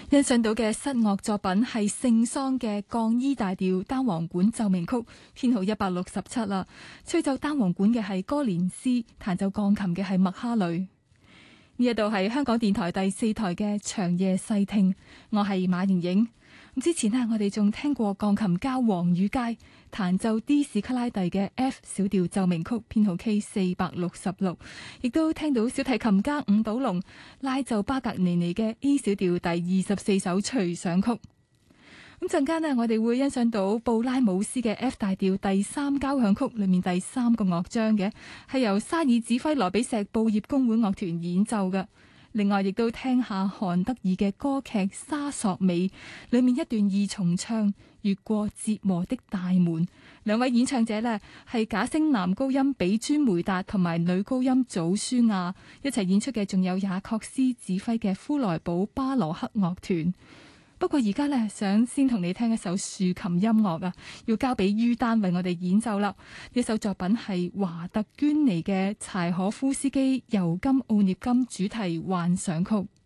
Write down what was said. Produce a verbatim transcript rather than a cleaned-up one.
欣賞到嘅室樂作品係聖桑嘅降 E 大調單簧管奏鳴曲，編號一百六十七啦。吹奏單簧管嘅係哥連斯，彈奏鋼琴嘅係麥哈雷。呢一度係香港電台第四台嘅長夜細聽，我係馬瑩瑩。咁之前呢，我哋仲聽過鋼琴家黃宇佳彈奏 D 史卡拉第嘅 F 小調奏鳴曲，編號 K 四百六十六，亦都聽到小提琴家伍寶龍拉奏巴格尼尼嘅 A 小調第二十四首隨想曲。咁陣間呢，我哋會欣賞到布拉姆斯嘅 F 大調第三交響曲裏面第三個樂章嘅，係由沙爾指揮萊比錫布業公會樂團演奏嘅。另外，亦都聽下韓德爾嘅歌劇《沙索美》裏面一段二重唱《越過折磨的大門》。兩位演唱者呢，係假聲男高音比尊梅達同埋女高音祖舒亞，一齊演出嘅仲有雅確斯指揮嘅呼萊堡巴羅克樂團。不過而家呢，想先同你聽一首豎琴音樂啊，要交俾于丹為我哋演奏啦。呢首作品係華特娟尼嘅柴可夫斯基尤金奧涅金主題幻想曲。